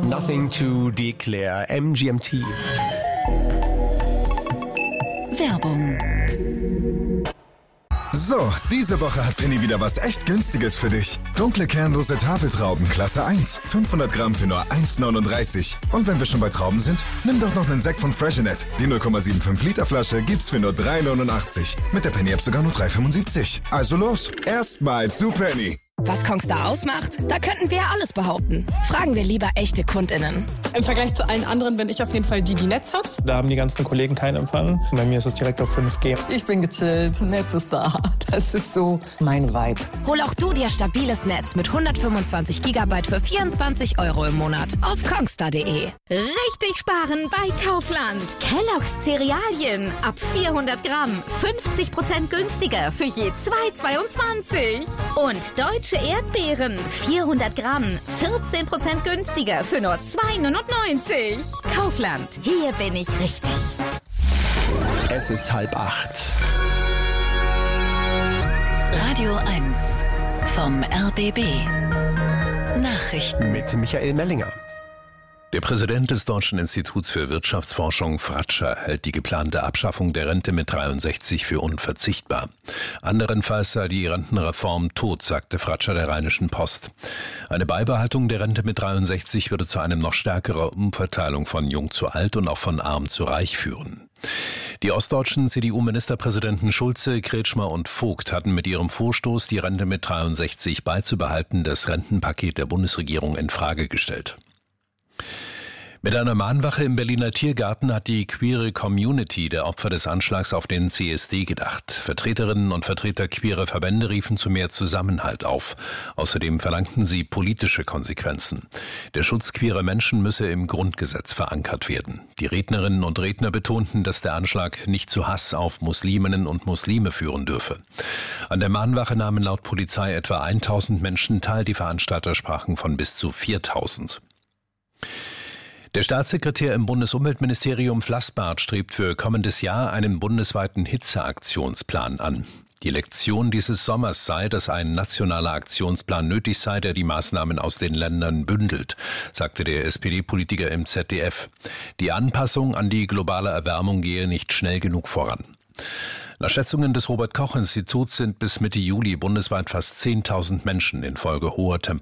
Nothing to declare. MGMT. Werbung. So, diese Woche hat Penny wieder was echt Günstiges für dich. Dunkle kernlose Tafeltrauben, Klasse 1. 500 Gramm für nur 1,39. Und wenn wir schon bei Trauben sind, nimm doch noch einen Sekt von Freshenet. Die 0,75 Liter Flasche gibt's für nur 3,89. Mit der Penny-App sogar nur 3,75. Also los, erstmal zu Penny. Was Kongstar ausmacht? Da könnten wir ja alles behaupten. Fragen wir lieber echte KundInnen. Im Vergleich zu allen anderen bin ich auf jeden Fall die Netz hat. Da haben die ganzen Kollegen keinen Empfang. Bei mir ist es direkt auf 5G. Ich bin gechillt, Netz ist da. Das ist so mein Vibe. Hol auch du dir stabiles Netz mit 125 GB für 24 € im Monat auf kongstar.de. Richtig sparen bei Kaufland. Kellogg's Cerealien ab 400 Gramm 50% günstiger für je 2,22. Und deutsche Erdbeeren 400 Gramm 14% günstiger für nur 2,99. Kaufland, hier bin ich richtig. Es ist 7:30. Radio 1 vom RBB. Nachrichten Mit Michael Mellinger. Der Präsident des Deutschen Instituts für Wirtschaftsforschung, Fratscher, hält die geplante Abschaffung der Rente mit 63 für unverzichtbar. Anderenfalls sei die Rentenreform tot, sagte Fratscher der Rheinischen Post. Eine Beibehaltung der Rente mit 63 würde zu einem noch stärkeren Umverteilung von Jung zu Alt und auch von Arm zu Reich führen. Die ostdeutschen CDU-Ministerpräsidenten Schulze, Kretschmer und Vogt hatten mit ihrem Vorstoß, die Rente mit 63 beizubehalten, das Rentenpaket der Bundesregierung in Frage gestellt. Mit einer Mahnwache im Berliner Tiergarten hat die queere Community der Opfer des Anschlags auf den CSD gedacht. Vertreterinnen und Vertreter queerer Verbände riefen zu mehr Zusammenhalt auf. Außerdem verlangten sie politische Konsequenzen. Der Schutz queerer Menschen müsse im Grundgesetz verankert werden. Die Rednerinnen und Redner betonten, dass der Anschlag nicht zu Hass auf Musliminnen und Muslime führen dürfe. An der Mahnwache nahmen laut Polizei etwa 1000 Menschen teil. Die Veranstalter sprachen von bis zu 4000. Der Staatssekretär im Bundesumweltministerium Flassbart strebt für kommendes Jahr einen bundesweiten Hitzeaktionsplan an. Die Lektion dieses Sommers sei, dass ein nationaler Aktionsplan nötig sei, der die Maßnahmen aus den Ländern bündelt, sagte der SPD-Politiker im ZDF. Die Anpassung an die globale Erwärmung gehe nicht schnell genug voran. Nach Schätzungen des Robert-Koch-Instituts sind bis Mitte Juli bundesweit fast 10.000 Menschen infolge hoher Temperaturen